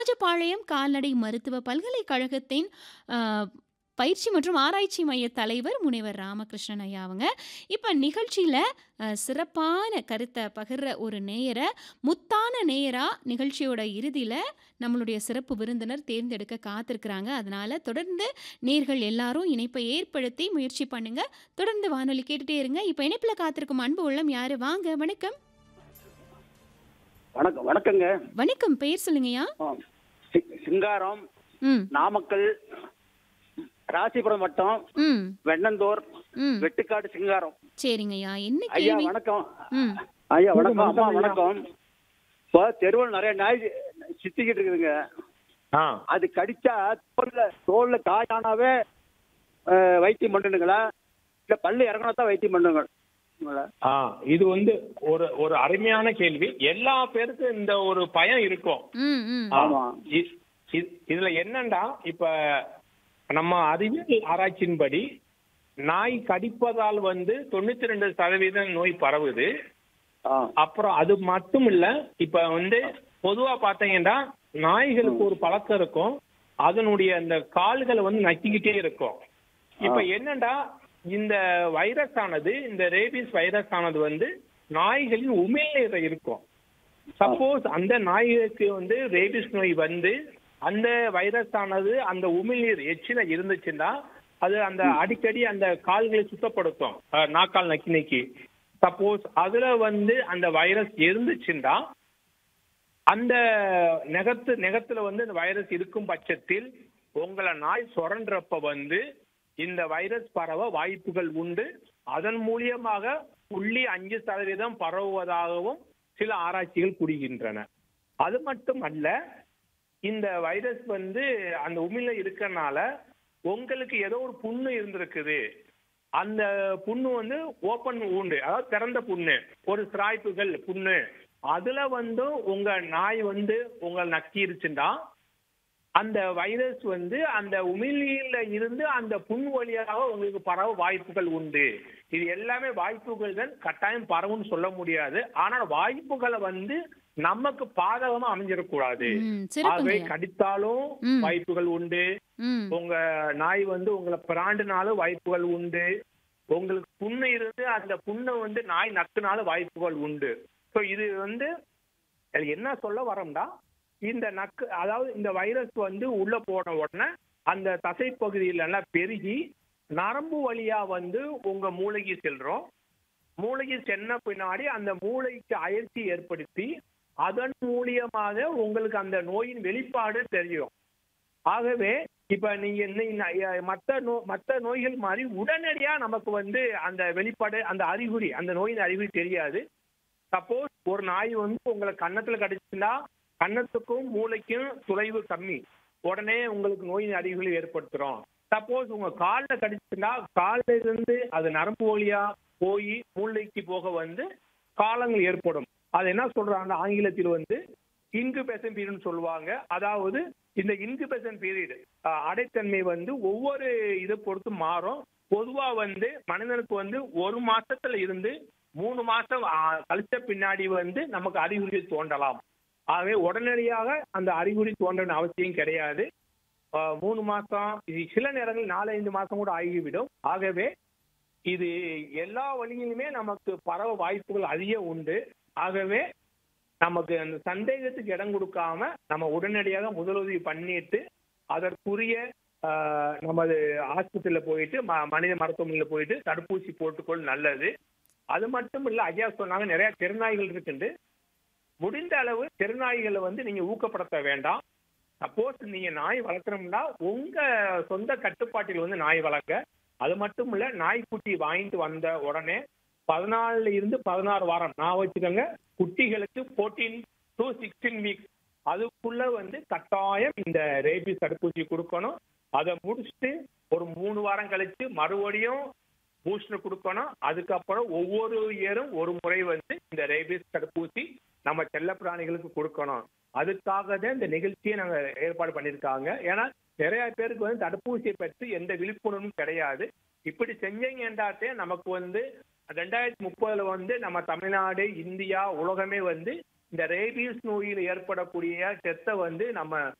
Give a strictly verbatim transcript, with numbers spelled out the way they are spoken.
ராஜபாளையம் கால்நடை மருத்துவ பல்கலைக்கழகத்தின் அ, பயிற்சி மற்றும் ஆராய்ச்சி மைய தலைவர் முனைவர் ராமகிருஷ்ணன் ஐயா அவங்க. இப்ப நிகழ்ச்சியில அ, சிறப்பான கருத்த பகிர்ற ஒரு நேயர, முத்தான நேயரா நிகழ்ச்சியோட இறுதியில நம்மளுடைய சிறப்பு விருந்தினர் தேர்ந்தெடுக்க காத்திருக்கிறாங்க. அதனால தொடர்ந்து நேயர்கள் எல்லாரும் இணைப்பை ஏற்படுத்தி முயற்சி பண்ணுங்க. தொடர்ந்து வானொலி கேட்டுட்டே இருங்க. இப்ப இணைப்புல காத்திருக்கும் அன்பு உள்ளம் யாரு? வாங்க. வணக்கம். வணக்கம் வணக்கங்க. வணக்கம். பெயர் சொல்லுங்கய்யா. ஆ, சி- சிங்காரம், ம். நாமக்கல், ராசிபுரம் வட்டம், ம். வெண்ணந்தூர், ம். வெட்டுக்காடு சிங்காரம். சரிங்கய்யா. என்ன ஐயா கேள்வி? வணக்கம். ம். ஐயா வணக்கம். அம்மா வணக்கம். இப்போ தெருவில் நிறைய நாய் சித்திக்கிட்டு இருக்குதுங்க. ஆ அது கடிச்சா தோல்ல தோல்ல காயானாவே அஹ், வைத்தியம் பண்ணுங்களா, இல்ல பல்லு இறங்கினா தான் வைத்தியம் பண்ணுங்களா? ஆ இது வந்து ஒரு ஒரு அருமையான கேள்வி. எல்லா பேருக்கும் இந்த ஒரு பயம் இருக்கும். ம். ம். ஆ, ஆமா. இ- இ- இதுல என்னண்டா, இப்ப நம்ம அறிவியல் ஆராய்ச்சியின்படி நாய் கடிப்பதால் வந்து தொண்ணூத்தி ரெண்டு சதவீதம் நோய் பரவுது. ஆ அப்புறம் அது மட்டும் இல்ல, இப்ப வந்து பொதுவா பாத்தீங்கன்னா நாய்களுக்கு ஒரு பழக்கம் இருக்கும். அதனுடைய அந்த கால்களை வந்து நக்கிக்கிட்டே இருக்கும். இப்ப என்னண்டா, இந்த வைரஸ் ஆனது, இந்த ரேபிஸ் வைரஸ் ஆனது வந்து நாய்களின் உமிழ்நீர்ல இருக்கும். சப்போஸ் அந்த நாய்களுக்கு வந்து ரேபிஸ் நோய் வந்து அந்த வைரஸ் ஆனது அந்த உமிழ்நீர் எச்சில இருந்துச்சுன்னா அது அந்த அடிக்கடி அந்த கால்களை சுத்தப்படுத்தும். அஹ், நாக்கால் நக்கி நக்கி சப்போஸ் அதுல வந்து அந்த வைரஸ் இருந்துச்சுன்னா அந்த நெகத்து நெகத்துல வந்து இந்த வைரஸ் இருக்கும் பட்சத்தில் உங்களை நாய் சுரன்றப்ப வந்து இந்த வைரஸ் பரவ வாய்ப்புகள் உண்டு. அதன் மூலியமாக புள்ளி அஞ்சு சதவீதம் பரவுவதாகவும் சில ஆராய்ச்சிகள் கூறுகின்றன. அது மட்டும் அல்ல, இந்த வைரஸ் வந்து அந்த உமிழ்ல இருக்கறனால உங்களுக்கு ஏதோ ஒரு புண்ணு இருந்திருக்குது. அந்த புண்ணு வந்து ஓப்பன் ஊண்டு, அதாவது திறந்த புண்ணு, ஒரு சிராய்ப்புகள் புண்ணு, அதுல வந்து உங்க நாய் வந்து உங்களை நக்கிருச்சுன்னா அந்த வைரஸ் வந்து அந்த உமிழ்நீர்ல இருந்து அந்த புண் வழியாக உங்களுக்கு பரவ வாய்ப்புகள் உண்டு. இது எல்லாமே வாய்ப்புகள் தான், கட்டாயம் பரவுன்னு சொல்ல முடியாது. ஆனால் வாய்ப்புகளை வந்து நமக்கு பாதகமா அமைஞ்சிடக்கூடாது. ம். ஆகவே சிறப்புங்கய்யா. கடித்தாலும் ம். வாய்ப்புகள் உண்டு. ம். உங்க நாய் வந்து உங்களை பிராண்டுனாலும் வாய்ப்புகள் உண்டு. உங்களுக்கு புண்ணு இருந்து அந்த புண்ணை வந்து நாய் நக்குனாலும் வாய்ப்புகள் உண்டு. ஸோ இது வந்து அது என்ன சொல்ல வரோம்னா, இந்த நக்கு, அதாவது இந்த வைரஸ் வந்து உள்ள போன உடனே அந்த தசை பகுதியில எல்லாம் பெருகி நரம்பு வழியா வந்து உங்க மூளைக்கு செல்றோம். மூளைக்கு சென்ன பின்னாடி அந்த மூளைக்கு அயற்சி ஏற்படுத்தி அதன் மூலியமாக உங்களுக்கு அந்த நோயின் வெளிப்பாடு தெரியும். ஆகவே இப்ப நீங்க இன்னை- மத்த நோ மத்த நோய்கள் மாதிரி உடனடியா நமக்கு வந்து அந்த வெளிப்பாடு, அந்த அறிகுறி, அந்த நோயின் அறிகுறி தெரியாது. சப்போஸ் ஒரு நாய் வந்து உங்களை கன்னத்துல கடிச்சுன்னா கன்னத்துக்கும் மூளைக்கும் துளைவு கம்மி, உடனே உங்களுக்கு நோயின் அறிகுறி ஏற்படுத்துறோம். சப்போஸ் உங்க காலில் கடிச்சுன்னா காலில் இருந்து அது நரம்பு வழியா போய் மூளைக்கு போக வந்து காலங்கள் ஏற்படும். அது என்ன சொல்றாங்க ஆங்கிலத்தில் வந்து இன்குபேஷன் பீரியட்னு சொல்லுவாங்க. அதாவது இந்த இன்குபேஷன் பீரியட் அடைத்தன்மை வந்து ஒவ்வொரு இதை பொறுத்து மாறும். பொதுவா வந்து மனிதனுக்கு வந்து ஒரு மாசத்துல இருந்து மூணு மாசம் ஆ, கழிச்ச பின்னாடி வந்து நமக்கு அறிகுறி தோன்றலாம். ஆகவே உடனடியாக அந்த அறிகுறி தோன்ற அவசியம் கிடையாது. ஆ, மூணு மாசம், இது சில நேரங்கள் நாலஞ்சு மாசம் கூட ஆகிவிடும். ஆகவே இது எல்லா வழியிலுமே நமக்கு பரவ வாய்ப்புகள் அதிகம் உண்டு. ஆகவே நமக்கு அந்த சந்தேகத்துக்கு இடம் கொடுக்காம நம்ம உடனடியாக முதலுதவி பண்ணிட்டு அதற்குரிய ஆஹ், நமது ஆஸ்பத்திரியில போயிட்டு ம- மனித மருத்துவமனையில் போயிட்டு தடுப்பூசி போட்டுக்கொள் நல்லது. அது மட்டும் இல்ல, ஐயா சொன்னாங்க நிறைய தெருநாய்கள் இருக்குண்டு. முடிந்த அளவு தெருநாய்களை வந்து நீங்க ஊக்கப்படுத்த வேண்டாம். சப்போஸ் நீங்க நாய் வளர்க்கணும்னா உங்க சொந்த கட்டுப்பாட்டில் வந்து நாய் வளர்க்க. அது மட்டும் இல்ல, நாய்க்குட்டி வாங்கிட்டு வந்த உடனே பதினாலுல இருந்து பதினாறு வாரம் நான் வச்சுக்கோங்க, குட்டிகளுக்கு ஃபோர்டீன் டு சிக்ஸ்டீன் வீக்ஸ் அதுக்குள்ள வந்து கட்டாயம் இந்த ரேபிஸ் தடுப்பூசி கொடுக்கணும். அதை முடிச்சுட்டு ஒரு மூணு வாரம் கழிச்சு மறுபடியும் பூஸ்டர் கொடுக்கணும். அதுக்கப்புறம் ஒவ்வொரு இயரும் ஒரு முறை வந்து இந்த ரேபிஸ் தடுப்பூசி நம்ம செல்ல பிராணிகளுக்கு கொடுக்கணும். அதுக்காக தான் இந்த நிகழ்ச்சியை நாங்க ஏற்பாடு பண்ணியிருக்காங்க. ஏன்னா நிறைய பேருக்கு வந்து தடுப்பூசியை பற்றி எந்த விழிப்புணர்வும் கிடையாது. இப்படி செஞ்சீங்கன்றாத்தே நமக்கு வந்து ரெண்டாயிரத்தி முப்பதுல வந்து நம்ம தமிழ்நாடு, இந்தியா, உலகமே வந்து இந்த ரேபீஸ் நோயில் ஏற்படக்கூடிய டெத்தை வந்து நம்ம